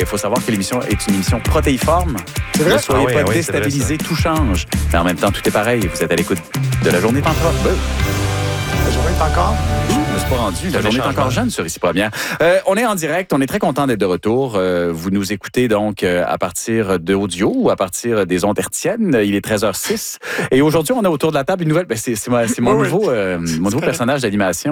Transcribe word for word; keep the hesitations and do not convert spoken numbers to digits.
Il faut savoir que l'émission est une émission protéiforme. C'est vrai? Ne soyez Ah oui, pas ah oui, déstabilisés, tout change. Mais en même temps, tout est pareil. Vous êtes à l'écoute de la journée tantôt. La journée est encore. Je ne me suis pas rendu. La un journée est changement. encore jeune sur Ici Première. Euh, on est en direct. On est très content d'être de retour. Euh, vous nous écoutez donc euh, à partir d'audio ou à partir des ondes hertziennes. Il est treize heures zéro six. Et aujourd'hui, on a autour de la table une nouvelle... Ben, c'est, c'est, ma- c'est mon Oui, oui. nouveau, euh, mon nouveau personnage d'animation.